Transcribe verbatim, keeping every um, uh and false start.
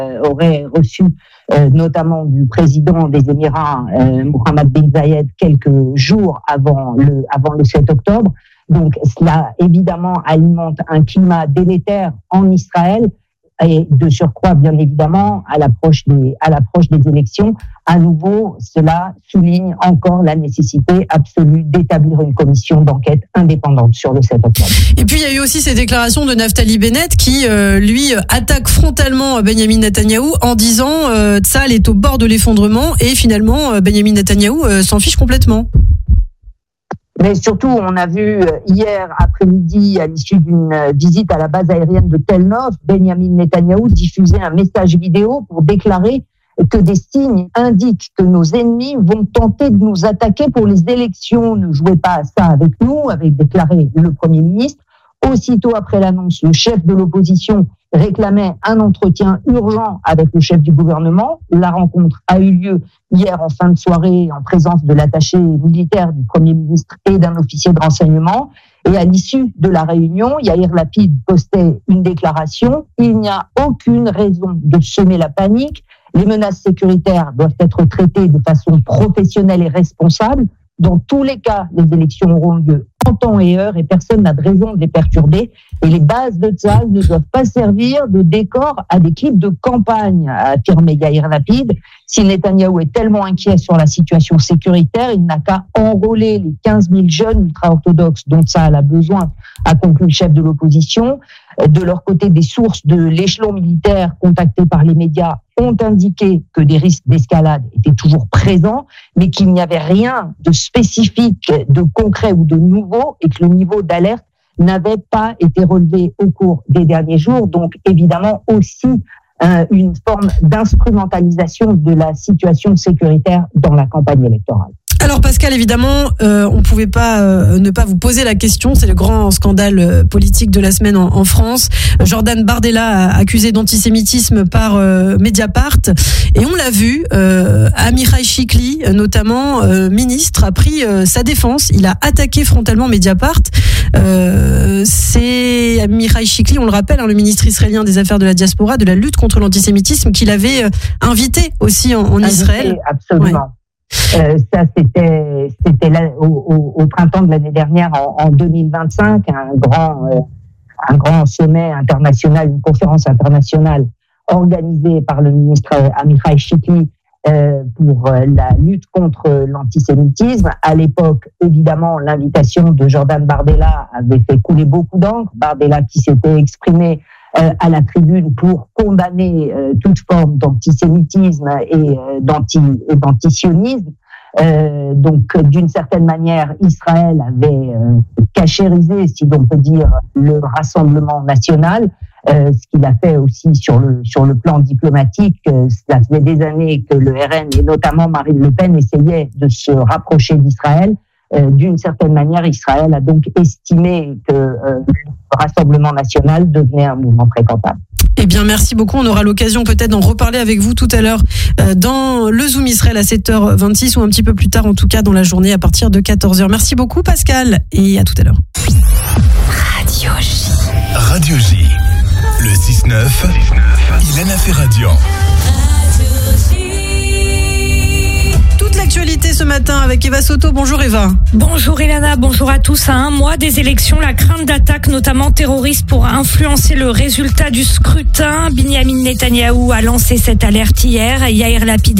aurait reçu euh, notamment du président des Émirats, euh, Mohammed bin Zayed, quelques jours avant le, avant le sept octobre. Donc cela évidemment alimente un climat délétère en Israël et de surcroît bien évidemment à l'approche des, à l'approche des élections. À nouveau, cela souligne encore la nécessité absolue d'établir une commission d'enquête indépendante sur le sept octobre. Et puis il y a eu aussi ces déclarations de Naftali Bennett qui, euh, lui, attaque frontalement Benyamin Netanyahou en disant euh, Tsahal est au bord de l'effondrement et finalement euh, Benyamin Netanyahou euh, s'en fiche complètement. Mais surtout, on a vu hier après-midi, à l'issue d'une visite à la base aérienne de Tel Nov, Benyamin Netanyahou diffuser un message vidéo pour déclarer que des signes indiquent que nos ennemis vont tenter de nous attaquer pour les élections. Ne jouez pas à ça avec nous, avait déclaré le Premier ministre. Aussitôt après l'annonce, le chef de l'opposition réclamait un entretien urgent avec le chef du gouvernement. La rencontre a eu lieu hier en fin de soirée en présence de l'attaché militaire du Premier ministre et d'un officier de renseignement. Et à l'issue de la réunion, Yair Lapid postait une déclaration. Il n'y a aucune raison de semer la panique. Les menaces sécuritaires doivent être traitées de façon professionnelle et responsable. Dans tous les cas, les élections auront lieu en temps et heure et personne n'a de raison de les perturber. Et les bases de Tsahal ne doivent pas servir de décor à des clips de campagne, a affirmé Yair Lapid. Si Netanyahou est tellement inquiet sur la situation sécuritaire, il n'a qu'à enrôler les quinze mille jeunes ultra-orthodoxes dont Tsahal a besoin, a conclu le chef de l'opposition. De leur côté, des sources de l'échelon militaire contactées par les médias ont indiqué que des risques d'escalade étaient toujours présents, mais qu'il n'y avait rien de spécifique, de concret ou de nouveau, et que le niveau d'alerte n'avait pas été relevé au cours des derniers jours. Donc, évidemment, aussi euh, une forme d'instrumentalisation de la situation sécuritaire dans la campagne électorale. Alors Pascal, évidemment, euh, on ne pouvait pas euh, ne pas vous poser la question. C'est le grand scandale euh, politique de la semaine en, en France. Jordan Bardella accusé d'antisémitisme par euh, Mediapart. Et on l'a vu, euh, Amichai Shikli, notamment euh, ministre, a pris euh, sa défense. Il a attaqué frontalement Mediapart. Euh, c'est Amichai Shikli, on le rappelle, hein, le ministre israélien des Affaires de la Diaspora, de la lutte contre l'antisémitisme, qu'il avait euh, invité aussi en, en Israël. Absolument. Ouais. Euh, ça, c'était, c'était là, au, au, au printemps de l'année dernière, en, en deux mille vingt-cinq, un grand, euh, un grand sommet international, une conférence internationale organisée par le ministre Amichai Shikli euh, pour euh, la lutte contre l'antisémitisme. À l'époque, évidemment, l'invitation de Jordan Bardella avait fait couler beaucoup d'encre. Bardella qui s'était exprimé Euh, à la tribune pour condamner euh, toute forme d'antisémitisme et euh, d'anti et d'antisionisme. Euh, donc, d'une certaine manière, Israël avait euh, cachérisé, si l'on peut dire, le Rassemblement national. Euh, ce qu'il a fait aussi sur le sur le plan diplomatique. Euh, cela faisait des années que le R N et notamment Marine Le Pen essayaient de se rapprocher d'Israël. Euh, d'une certaine manière, Israël a donc estimé que euh, le Rassemblement national devenait un mouvement fréquentable. Eh bien, merci beaucoup. On aura l'occasion peut-être d'en reparler avec vous tout à l'heure euh, dans le Zoom Israël à sept heures vingt-six ou un petit peu plus tard, en tout cas dans la journée à partir de quatorze heures. Merci beaucoup Pascal et à tout à l'heure. Radio J. Radio J. Le six neuf. Ilana Ferradian. L'actualité ce matin avec Eva Soto. Bonjour Eva. Bonjour Ilana, bonjour à tous. À un mois des élections, la crainte d'attaques, notamment terroristes, pour influencer le résultat du scrutin. Binyamin Netanyahou a lancé cette alerte hier. Yair Lapid